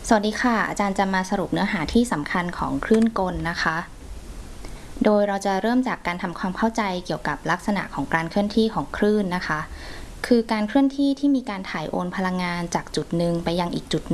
สวัสดีค่ะอาจารย์จะมาสรุปเนื้อหาที่สำคัญของคลื่นกลนะคะโดยเราจะเริ่มจากการทำความเข้าใจเกี่ยวกับลักษณะของการเคลื่อนที่ของคลื่นนะคะคือการเคลื่อนที่ที่มีการถ่ายโอนพลังงานจากจุดหนึ่งไปยังอีกจุด